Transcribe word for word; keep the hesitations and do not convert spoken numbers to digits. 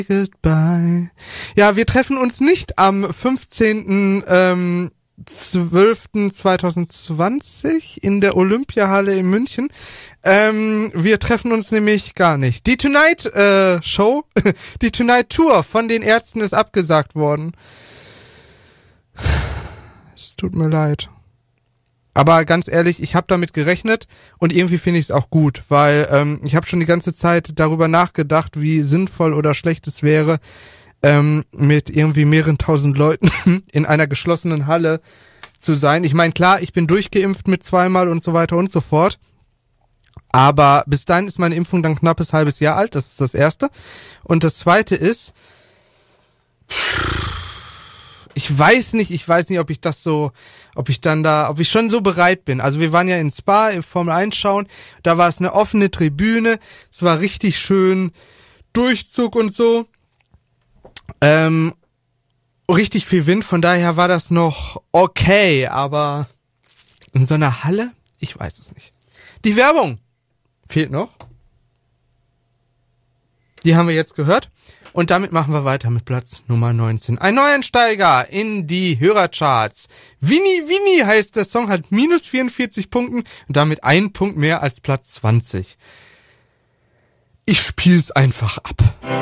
Goodbye. Ja, wir treffen uns nicht am fünfzehnten zwölften zweitausendzwanzig in der Olympiahalle in München. Ähm, wir treffen uns nämlich gar nicht. Die Tonight äh, Show, die Tonight Tour von den Ärzten ist abgesagt worden. Es tut mir leid. Aber ganz ehrlich, ich habe damit gerechnet und irgendwie finde ich es auch gut, weil ähm, ich habe schon die ganze Zeit darüber nachgedacht, wie sinnvoll oder schlecht es wäre, ähm, mit irgendwie mehreren tausend Leuten in einer geschlossenen Halle zu sein. Ich meine, klar, ich bin durchgeimpft mit zweimal und so weiter und so fort. Aber bis dahin ist meine Impfung dann knappes halbes Jahr alt, das ist das Erste. Und das Zweite ist, ich weiß nicht, ich weiß nicht, ob ich das so, ob ich dann da, ob ich schon so bereit bin. Also wir waren ja in Spa, im Formel eins schauen, da war es eine offene Tribüne, es war richtig schön, Durchzug und so, ähm, richtig viel Wind, von daher war das noch okay, aber in so einer Halle, ich weiß es nicht. Die Werbung fehlt noch. Die haben wir jetzt gehört. Und damit machen wir weiter mit Platz Nummer neunzehn. Ein Neueinsteiger in die Hörercharts. Winnie Winnie heißt der Song, hat minus vierundvierzig Punkten und damit ein Punkt mehr als Platz zwanzig. Ich spiel's einfach ab.